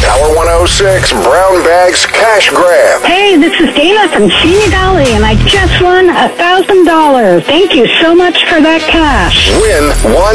Power 106 Brown Bags Cash Grab. Hey, this is Dana from Senior Dolly, and I just won $1,000. Thank you so much for that cash. Win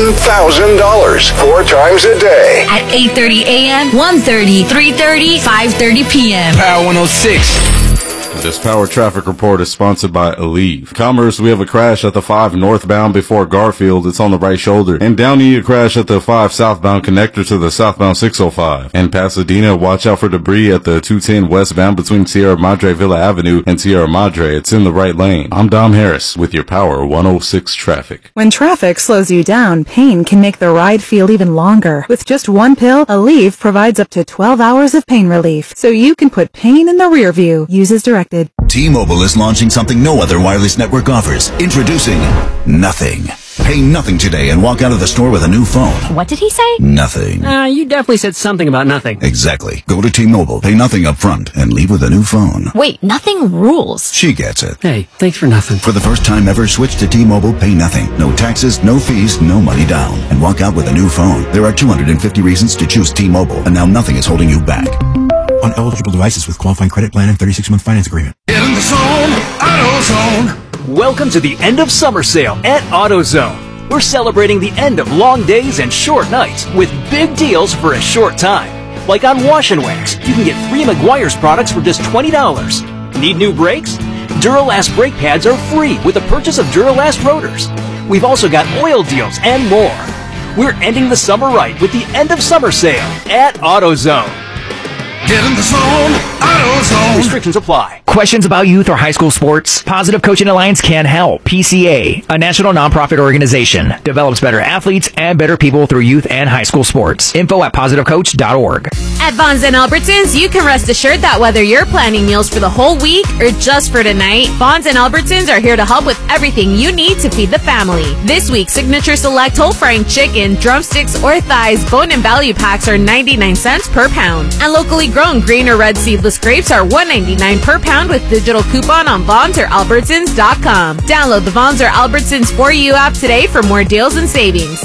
$1,000 4 times a day. At 8:30 a.m., 1:30, 3:30, 5:30 p.m. Power 106. This Power Traffic Report is sponsored by Aleve. Commerce, we have a crash at the 5 northbound before Garfield. It's on the right shoulder. In Downey, a crash at the 5 southbound connector to the southbound 605. In Pasadena, watch out for debris at the 210 westbound between Sierra Madre Villa Avenue and Sierra Madre. It's in the right lane. I'm Dom Harris with your Power 106 traffic. When traffic slows you down, pain can make the ride feel even longer. With just one pill, Aleve provides up to 12 hours of pain relief, so you can put pain in the rear view. Use as directed. T-Mobile is launching something no other wireless network offers. Introducing Nothing. Pay nothing today and walk out of the store with a new phone. What did he say? Nothing. You definitely said something about nothing. Exactly. Go to T-Mobile, pay nothing up front, and leave with a new phone. Wait, nothing rules. She gets it. Hey, thanks for nothing. For the first time ever, switch to T-Mobile, pay nothing. No taxes, no fees, no money down. And walk out with a new phone. There are 250 reasons to choose T-Mobile, and now nothing is holding you back. On eligible devices with qualifying credit plan and 36-month finance agreement. Get in the zone, AutoZone. Welcome to the end of summer sale at AutoZone. We're celebrating the end of long days and short nights with big deals for a short time. Like on Wash and Wax, you can get 3 Meguiar's products for just $20. Need new brakes? Duralast brake pads are free with the purchase of Duralast rotors. We've also got oil deals and more. We're ending the summer right with the end of summer sale at AutoZone. Get in the zone, AutoZone. Restrictions apply. Questions about youth or high school sports? Positive Coaching Alliance can help. PCA, a national nonprofit organization, develops better athletes and better people through youth and high school sports. Info at positivecoach.org. At Vons and Albertsons, you can rest assured that whether you're planning meals for the whole week or just for tonight, Vons and Albertsons are here to help with everything you need to feed the family. This week, Signature Select whole frying chicken, drumsticks, or thighs, bone and value packs are 99 cents per pound. And locally grown green or red seedless grapes are $1.99 per pound with digital coupon on Vons or Albertsons.com. Download the Vons or Albertsons For You app today for more deals and savings.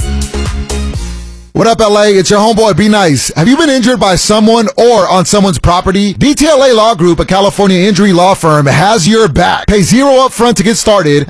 What up, LA? It's your homeboy, Be Nice. Have you been injured by someone or on someone's property? DTLA Law Group, a California injury law firm, has your back. Pay $0 up front to get started.